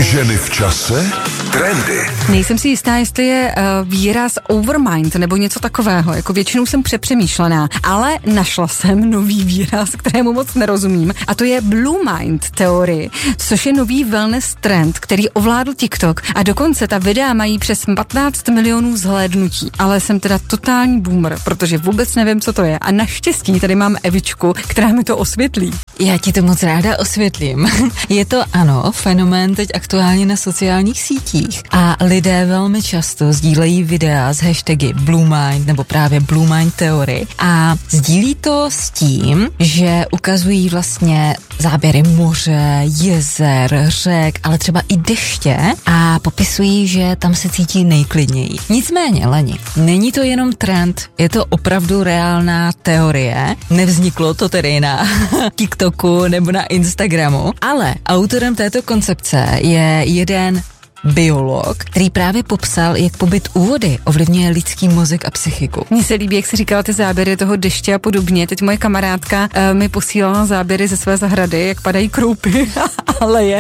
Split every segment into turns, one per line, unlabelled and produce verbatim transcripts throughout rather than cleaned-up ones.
Ženy v čase? Trendy.
Nejsem si jistá, jestli je uh, výraz overmind nebo něco takového. Jako většinou jsem přepřemýšlená, ale našla jsem nový výraz, kterému moc nerozumím. A to je Blue Mind teorie, což je nový wellness trend, který ovládl TikTok a dokonce ta videa mají přes patnáct milionů zhlédnutí. Ale jsem teda totální boomer, protože vůbec nevím, co to je. A naštěstí tady mám Evičku, která mi to osvětlí.
Já ti to moc ráda osvětlím. Je to ano, fenomén teď aktuálně na sociálních sítích a lidé velmi často sdílejí videa s hashtagy Blue Mind nebo právě Blue Mind Theory a sdílí to s tím, že ukazují vlastně záběry moře, jezer, řek, ale třeba i deště a popisují, že tam se cítí nejklidněji. Nicméně, Leni, není to jenom trend, je to opravdu reálná teorie. Nevzniklo to tedy na TikToku nebo na Instagramu, ale autorem této koncepce je jeden biolog, který právě popsal, jak pobyt u vody ovlivňuje lidský mozek a psychiku.
Mně se líbí, jak jsi říkala ty záběry toho deště a podobně. Teď moje kamarádka uh, mi posílala záběry ze své zahrady, jak padají kroupy a leje.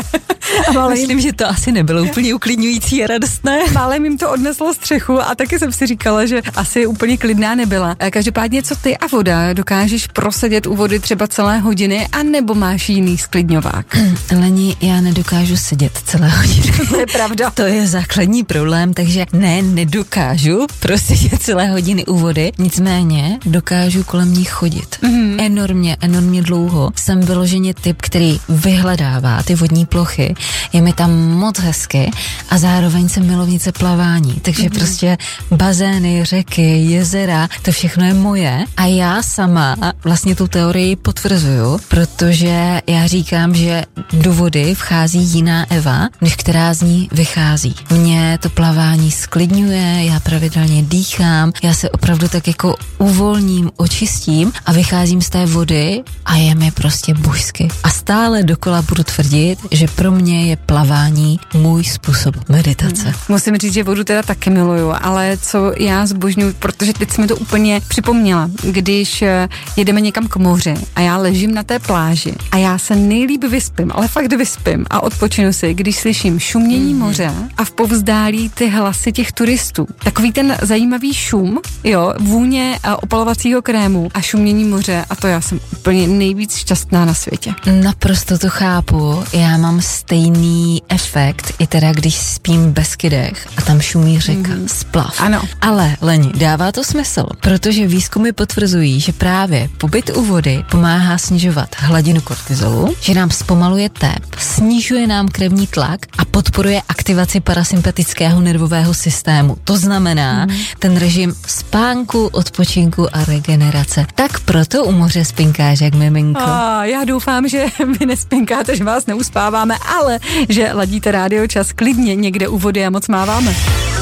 A
Myslím, že to asi nebylo úplně uklidňující a radostné.
Málem jim to odneslo střechu a taky jsem si říkala, že asi úplně klidná nebyla. Každopádně, co ty a voda? Dokážeš prosedět u vody třeba celé hodiny, anebo máš jiný sklidňovák?
Leni, já nedokážu sedět celé hodiny.
To je pravda.
To je základní problém, takže ne, nedokážu prosedět celé hodiny u vody, nicméně dokážu kolem ní chodit. Mm. Enormně, enormně dlouho. Jsem vyloženě typ, který vyhledává ty vodní plochy. Je mi tam moc hezky a zároveň jsem milovnice plavání. Takže mm. prostě bazény, řeky, jezera, to všechno je moje a já sama vlastně tu teorii potvrzuju, protože já říkám, že do vody vchází jiná Eva, než která z ní vychází. Mě to plavání sklidňuje, já pravidelně dýchám, já se opravdu tak jako uvolním, očistím a vycházím z té vody a je mi prostě božsky. A stále dokola budu tvrdit, že pro mě je plavání můj způsob meditace.
Hmm. Musím říct, že vodu teda taky miluju, ale co já zbožňuji, protože teď jsi mi to úplně připomněla, když jedeme někam k moři a já ležím na té pláži a já se nejlíp vyspím, ale fakt vyspím a odpočinu si, když slyším šumění moře a v povzdálí ty hlasy těch turistů. Takový ten zajímavý šum, jo, vůně opalovacího krému a šumění moře a to já jsem úplně nejvíc šťastná na světě.
Naprosto to chápu, já mám stejný efekt i teda, když spím v Beskydech a tam šumí řeka, mm-hmm. splav.
Ano.
Ale, Leni, dává to smysl, protože výzkumy potvrzují, že právě pobyt u vody pomáhá snižovat hladinu kortizolu, že nám zpomaluje tep, snižuje nám krevní tlak a podporuje aktivaci parasympatického nervového systému. To znamená mm. ten režim spánku, odpočinku a regenerace. Tak proto u moře spinkáš jak miminko.
A já doufám, že vy nespinkáte, že vás neuspáváme, ale že ladíte rádio čas klidně někde u vody a moc máváme.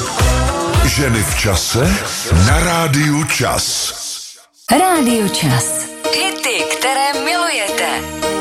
Ženy v čase na rádiu Čas.
Rádio Čas. Hity, které milujete.